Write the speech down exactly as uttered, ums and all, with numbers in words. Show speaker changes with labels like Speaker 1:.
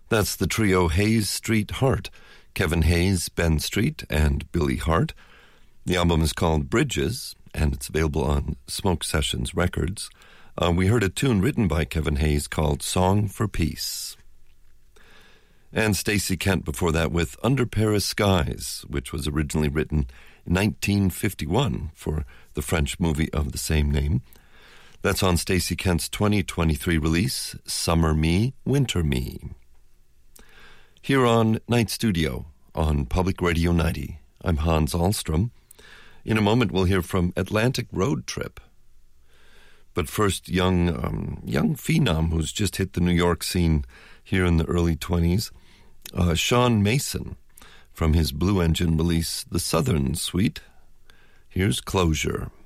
Speaker 1: That's the trio Hayes Street Hart, Kevin Hayes, Ben Street, and Billy Hart. The album is called Bridges, and it's available on Smoke Sessions Records. Uh, we heard a tune written by Kevin Hayes called Song for Peace. And Stacey Kent before that with Under Paris Skies, which was originally written in nineteen fifty-one for the French movie of the same name. That's on Stacey Kent's twenty twenty-three release, Summer Me, Winter Me. Here on Night Studio on Public Radio ninety, I'm Hans Ahlstrom. In a moment, we'll hear from Atlantic Road Trip. But first, young um, young phenom who's just hit the New York scene here in the early twenties, uh, Sean Mason, from his Blue Engine release, The Southern Suite. Here's Closure.